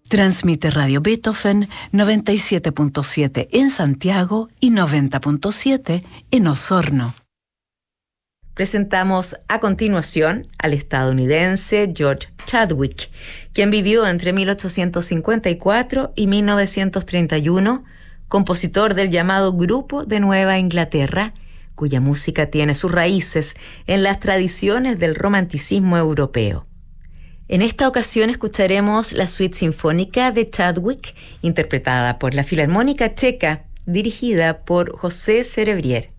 Transmite Radio Beethoven 97.7 en Santiago y 90.7 en Osorno. Presentamos a continuación al estadounidense George Chadwick, quien vivió entre 1854 y 1931, compositor del llamado Grupo de Nueva Inglaterra, cuya música tiene sus raíces en las tradiciones del romanticismo europeo. En esta ocasión escucharemos la suite sinfónica de Chadwick, interpretada por la Filarmónica Checa, dirigida por José Cerebrier.